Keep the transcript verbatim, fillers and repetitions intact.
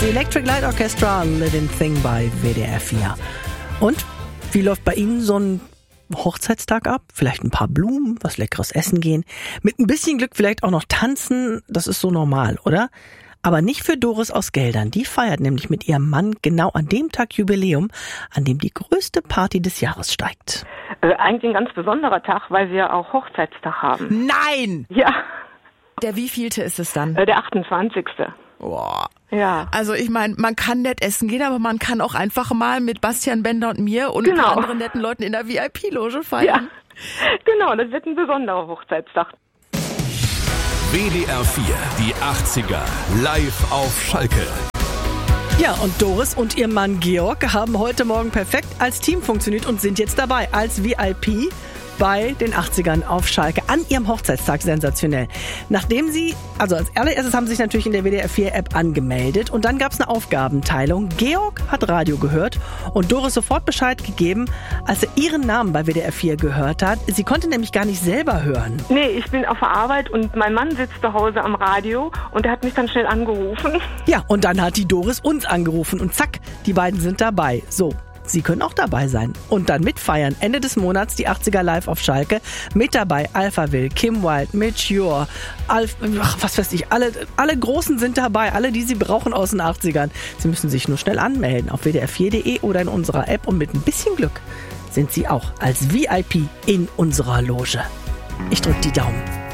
Electric Light Orchestra, Living Thing bei W D R vier. Und wie läuft bei Ihnen so ein Hochzeitstag ab? Vielleicht ein paar Blumen, was leckeres essen gehen. Mit ein bisschen Glück vielleicht auch noch tanzen. Das ist so normal, oder? Aber nicht für Doris aus Geldern. Die feiert nämlich mit ihrem Mann genau an dem Tag Jubiläum, an dem die größte Party des Jahres steigt. Äh, eigentlich ein ganz besonderer Tag, weil wir auch Hochzeitstag haben. Nein! Ja. Der wievielte ist es dann? Äh, der achtundzwanzigste Boah. Ja. Also ich meine, man kann nett essen gehen, aber man kann auch einfach mal mit Bastian Bender und mir und genau. ein paar anderen netten Leuten in der V I P-Loge feiern. Ja. Genau, das wird ein besonderer Hochzeitstag. W D R vier, die achtziger, live auf Schalke. Ja, und Doris und ihr Mann Georg haben heute Morgen perfekt als Team funktioniert und sind jetzt dabei als V I P bei den achtzigern auf Schalke an ihrem Hochzeitstag. Sensationell. Nachdem sie, also als allererstes haben sie sich natürlich in der W D R vier App angemeldet und dann gab es eine Aufgabenteilung. Georg hat Radio gehört und Doris sofort Bescheid gegeben, als er ihren Namen bei W D R vier gehört hat. Sie konnte nämlich gar nicht selber hören. Nee, ich bin auf der Arbeit und mein Mann sitzt zu Hause am Radio und der hat mich dann schnell angerufen. Ja, und dann hat die Doris uns angerufen und zack, die beiden sind dabei. So. Sie können auch dabei sein und dann mitfeiern. Ende des Monats die achtziger live auf Schalke. Mit dabei Alphaville, Kim Wilde, Mitch Ure, Alf, ach, was weiß ich, alle, alle Großen sind dabei, alle, die Sie brauchen aus den achtzigern. Sie müssen sich nur schnell anmelden auf w d r vier punkt d e oder in unserer App und mit ein bisschen Glück sind Sie auch als V I P in unserer Loge. Ich drücke die Daumen.